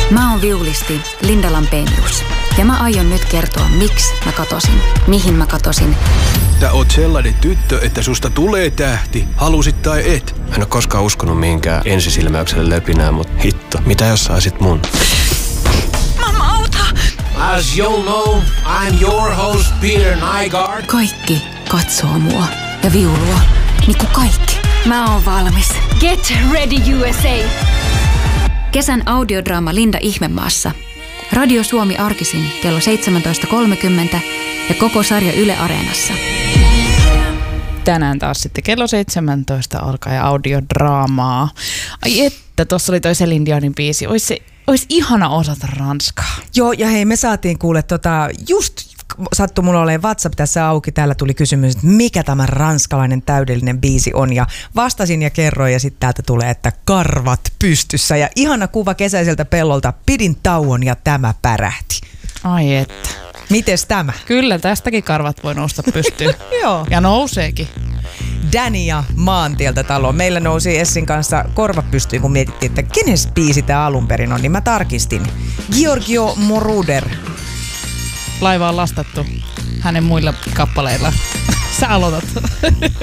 Mä oon viulisti Linda Lampenius. Ja mä aion nyt kertoa, miksi mä katosin, mihin mä katosin. Sä oot sellainen tyttö, että susta tulee tähti, halusit tai et. Mä en oo koskaan uskonut mihinkään ensisilmäykselle löpinää, mut hitto, mitä jos saisit mun? Mamma, auta! As you'll know, I'm your host Peter Nygaard. Kaikki katsoo mua ja viulua. Niinku kaikki. Mä oon valmis. Get ready USA! Kesän audiodraama Linda Ihmemaassa. Radio Suomi arkisin kello 17.30 ja koko sarja Yle Areenassa. Tänään taas sitten kello 17 alkaa ja audiodraamaa. Ai että, tossa oli toi Céline Dionin biisi. Ois ihana osata ranskaa. Joo, ja hei, me saatiin kuulle just sattui mulla olemaan WhatsApp tässä auki. Täällä tuli kysymys, että mikä tämä ranskalainen täydellinen biisi on. Ja vastasin ja kerroin ja sitten täältä tulee, että karvat pystyssä. Ja ihana kuva kesäiseltä pellolta. Pidin tauon ja tämä pärähti. Ai että. Mites tämä? Kyllä, tästäkin karvat voi nousta pystyyn. Joo. Ja nouseekin. Dania Maantieltä talo. Meillä nousi Essin kanssa korva pystyyn, kun mietittiin, että kenes biisi tämä alun perin on, niin mä tarkistin. Giorgio Moroder. Laiva on lastattu hänen muilla kappaleilla. Sä aloitat.